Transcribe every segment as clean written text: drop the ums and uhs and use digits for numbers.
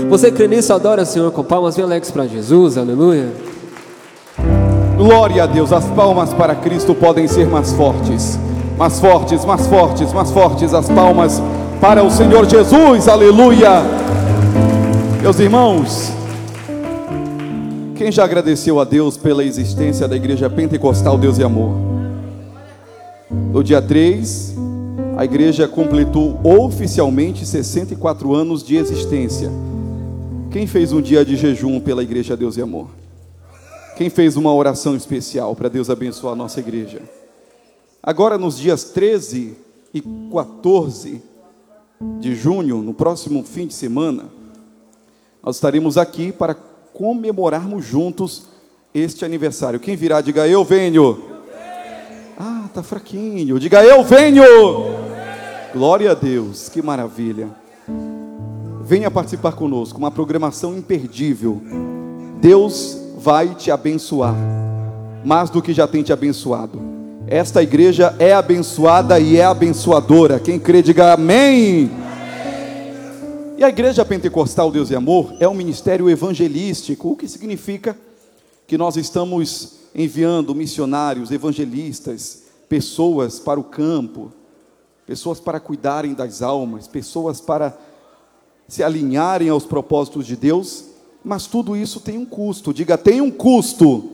Você crê nisso? Adora o Senhor com palmas bem alegres para Jesus, aleluia. Glória a Deus. As palmas para Cristo podem ser mais fortes, mais fortes, mais fortes, mais fortes. As palmas para o Senhor Jesus, aleluia. Meus irmãos, quem já agradeceu a Deus pela existência da Igreja Pentecostal Deus e Amor? No dia 3, a igreja completou oficialmente 64 anos de existência. Quem fez um dia de jejum pela Igreja Deus e Amor? Quem fez uma oração especial para Deus abençoar a nossa igreja? Agora, nos dias 13 e 14 de junho, no próximo fim de semana, nós estaremos aqui para comemorarmos juntos este aniversário. Quem virá, diga eu venho. Ah, está fraquinho. Diga eu venho. Glória a Deus, que maravilha. Venha participar conosco, uma programação imperdível. Deus vai te abençoar, mais do que já tem te abençoado. Esta igreja é abençoada e é abençoadora. Quem crê, diga amém. E a Igreja Pentecostal Deus e Amor é um ministério evangelístico, o que significa que nós estamos enviando missionários, evangelistas, pessoas para o campo, pessoas para cuidarem das almas, pessoas para se alinharem aos propósitos de Deus, mas tudo isso tem um custo. Diga, tem um custo.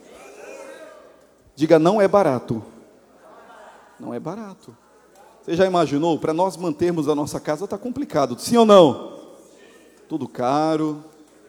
Diga, não é barato. Não é barato. Você já imaginou? Para nós mantermos a nossa casa está complicado, sim ou não? Tudo caro,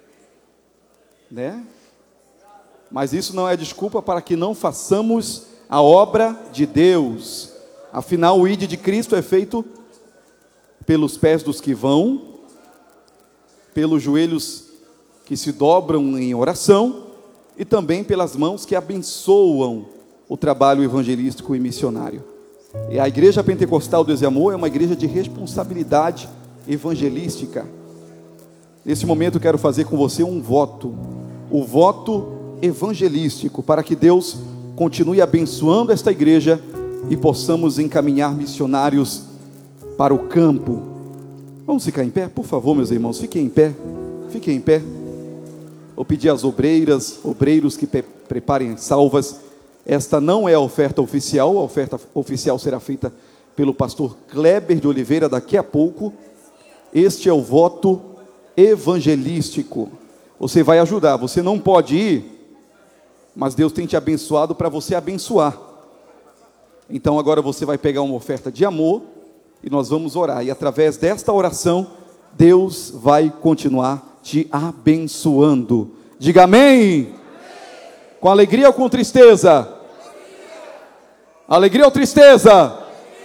né? Mas isso não é desculpa para que não façamos a obra de Deus. Afinal, o ID de Cristo é feito pelos pés dos que vão, pelos joelhos que se dobram em oração e também pelas mãos que abençoam o trabalho evangelístico e missionário. E a Igreja Pentecostal Deus e Amor é uma igreja de responsabilidade evangelística. Nesse momento eu quero fazer com você um voto, o voto evangelístico, para que Deus continue abençoando esta igreja e possamos encaminhar missionários para o campo. Vamos ficar em pé, por favor, meus irmãos, fiquem em pé, fiquem em pé. Vou pedir às obreiros que preparem as salvas. Esta não é a oferta oficial será feita pelo pastor Kleber de Oliveira daqui a pouco. Este é o voto evangelístico. Você vai ajudar, você não pode ir, mas Deus tem te abençoado para você abençoar. Então agora você vai pegar uma oferta de amor e nós vamos orar, e através desta oração Deus vai continuar te abençoando. Diga amém. Com alegria ou com tristeza? Alegria ou tristeza?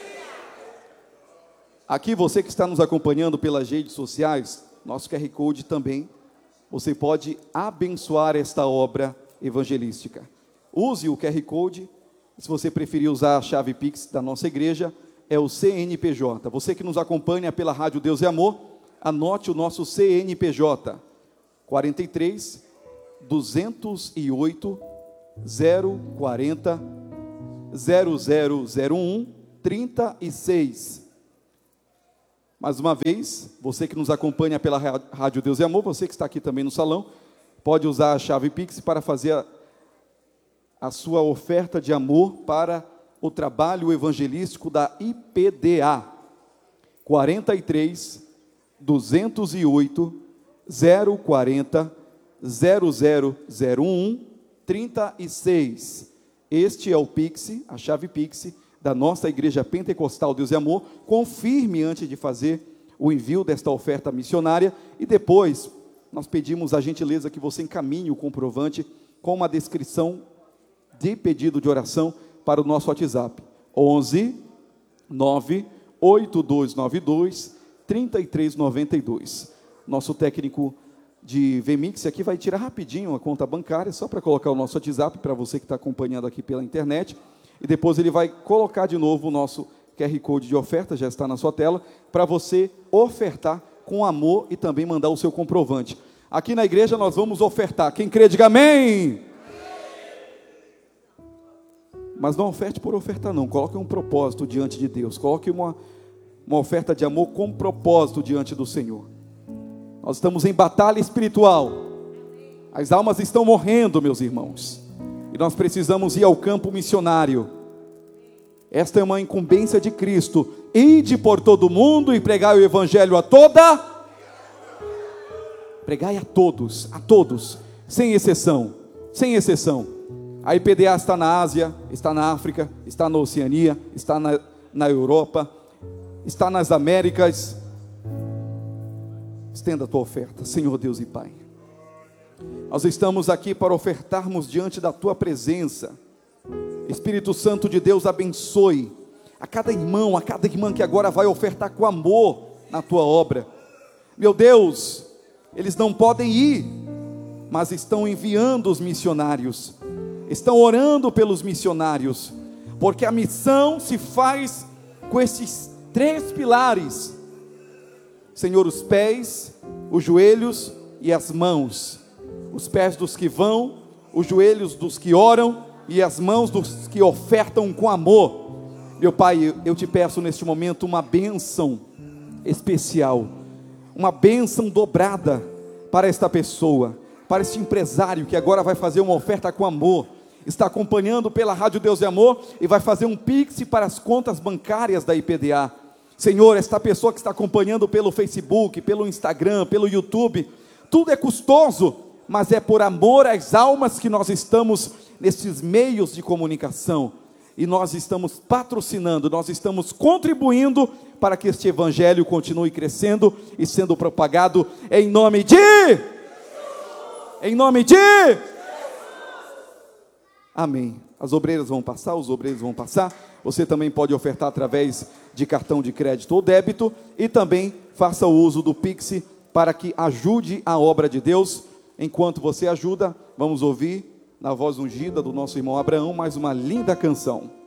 Aqui você que está nos acompanhando pelas redes sociais, nosso QR Code também, você pode abençoar esta obra evangelística. Use o QR Code. Se você preferir usar a chave Pix da nossa igreja, é o CNPJ. Você que nos acompanha pela Rádio Deus e Amor, anote o nosso CNPJ, 43 208 040 0001 36. Mais uma vez, você que nos acompanha pela Rádio Deus e Amor, você que está aqui também no salão, pode usar a chave Pix para fazer a sua oferta de amor para o trabalho evangelístico da IPDA, 43 208 040 0001 36. Este é o Pix, a chave Pix da nossa Igreja Pentecostal Deus e Amor. Confirme antes de fazer o envio desta oferta missionária e depois nós pedimos a gentileza que você encaminhe o comprovante com uma descrição de pedido de oração para o nosso WhatsApp, 11 9 8292 3392. Nosso técnico de VMix aqui vai tirar rapidinho a conta bancária, só para colocar o nosso WhatsApp, para você que está acompanhando aqui pela internet, e depois ele vai colocar de novo o nosso QR Code de oferta, já está na sua tela, para você ofertar com amor e também mandar o seu comprovante. Aqui na igreja nós vamos ofertar, quem crê diga amém. Mas não oferte por oferta não, coloque um propósito diante de Deus, coloque uma oferta de amor com propósito diante do Senhor. Nós estamos em batalha espiritual. As almas estão morrendo, meus irmãos. E nós precisamos ir ao campo missionário. Esta é uma incumbência de Cristo. Ide por todo mundo e pregai o evangelho a toda. Pregai a todos, sem exceção, sem exceção. A IPDA está na Ásia, está na África, está na Oceania, está na Europa, está nas Américas. Estenda a tua oferta, Senhor Deus e Pai. Nós estamos aqui para ofertarmos diante da tua presença. Espírito Santo de Deus, abençoe a cada irmão, a cada irmã que agora vai ofertar com amor na tua obra. Meu Deus, eles não podem ir, mas estão enviando os missionários, estão orando pelos missionários, porque a missão se faz com esses 3 pilares, Senhor: os pés, os joelhos e as mãos. Os pés dos que vão, os joelhos dos que oram e as mãos dos que ofertam com amor. Meu Pai, eu te peço neste momento uma bênção especial, uma bênção dobrada para esta pessoa, para este empresário que agora vai fazer uma oferta com amor, está acompanhando pela Rádio Deus e Amor e vai fazer um Pix para as contas bancárias da IPDA. Senhor, esta pessoa que está acompanhando pelo Facebook, pelo Instagram, pelo YouTube, tudo é custoso, mas é por amor às almas que nós estamos nesses meios de comunicação, e nós estamos patrocinando, nós estamos contribuindo para que este evangelho continue crescendo e sendo propagado em nome de amém. As obreiras vão passar, os obreiros vão passar. Você também pode ofertar através de cartão de crédito ou débito, e também faça o uso do Pix para que ajude a obra de Deus. Enquanto você ajuda, vamos ouvir na voz ungida do nosso irmão Abraão mais uma linda canção.